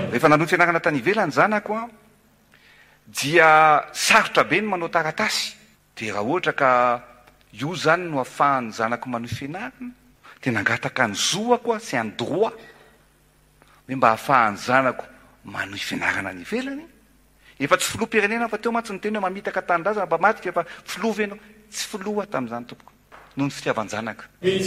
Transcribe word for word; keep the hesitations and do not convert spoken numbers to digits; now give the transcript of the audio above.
rehefa nanohy fianarana tany ivelany zanako a dia sarotra be ny manao taratasy. De raha ohatra ka io zany no ahafahan'ny zanako manohy fianarana de nangataka ny zoako a sy any droit hoe mba ahafahan'ny zanako manohy fianarana ny ivelany. Efa tsy filoham-pirenena fa teo mantsy ny teny hoe mamitaka tanindrazana mba maty fa efa filova ianao. Tsy filoha tamin'izany tompoko noho ny fitiavan-janaka.